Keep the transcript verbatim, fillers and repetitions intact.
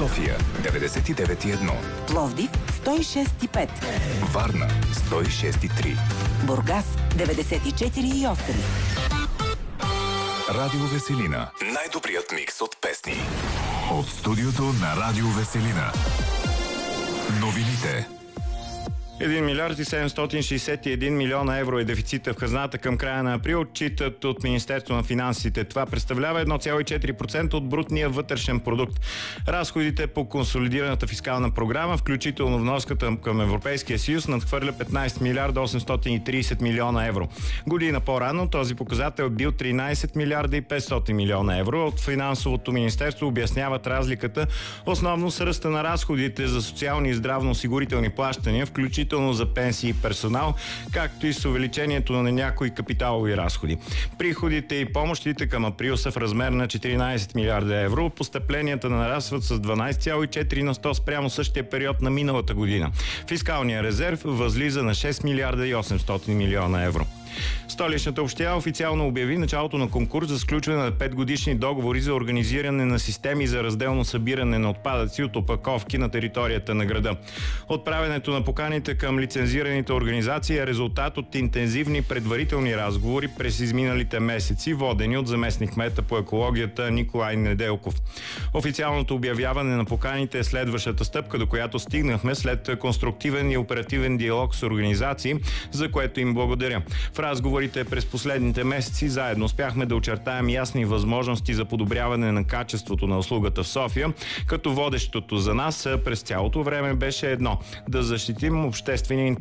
София деветдесет и девет и едно, Пловдив сто и шест и пет, Варна сто и шест и три, Бургас деветдесет и четири и осем. Радио Веселина. Най-добрият микс от песни. От студиото на Радио Веселина. Новините. един милиард и седемстотин шейсет и един милиона евро е дефицита в хазната към края на април, отчитат от Министерство на финансите. Това представлява едно цяло и четири процента от брутния вътрешен продукт. Разходите по консолидираната фискална програма, включително вноската към Европейския съюз, надхвърля петнайсет милиарда осемстотин и трийсет милиона евро. Година по-рано този показател бил тринайсет милиарда и петстотин милиона евро. От Финансовото министерство обясняват разликата основно с ръста на разходите за социални и здравноосигурителни плащания, включително за пенсии и персонал, както и с увеличението на някои капиталови разходи. Приходите и помощите към април са в размер на четиринайсет милиарда евро. Постъпленията нарастват с дванайсет цяло и четири на сто спрямо същия период на миналата година. Фискалният резерв възлиза на шест милиарда и осемстотин милиона евро. Столичната община официално обяви началото на конкурс за сключване на петгодишни договори за организиране на системи за разделно събиране на отпадъци от опаковки на територията на града. Отправянето на поканите към лицензираните организации е резултат от интензивни предварителни разговори през изминалите месеци, водени от заместник-кмета по екологията Николай Неделков. Официалното обявяване на поканите е следващата стъпка, до която стигнахме след конструктивен и оперативен диалог с организации, за което им благодаря. В разговорите през последните месеци заедно успяхме да очертаем ясни възможности за подобряване на качеството на услугата в София, като водещото за нас през цялото време беше едно – да защитим обществения интерес